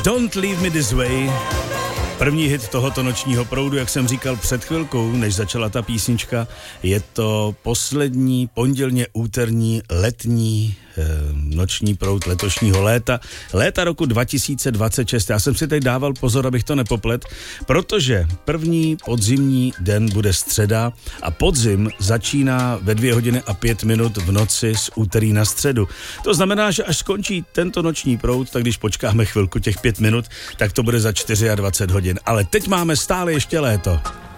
Don't Leave Me This Way. První hit tohoto nočního proudu, jak jsem říkal před chvilkou, než začala ta písnička, je to poslední pondělně úterní letní noční proud letošního léta roku 2026. Já jsem si teď dával pozor, abych to nepoplet, protože první podzimní den bude středa a podzim začíná ve 2 hodiny a 5 minut v noci z úterý na středu. To znamená, že až skončí tento noční proud, tak když počkáme chvilku těch 5 minut, tak to bude za 24 hodin. Ale teď máme stále ještě léto.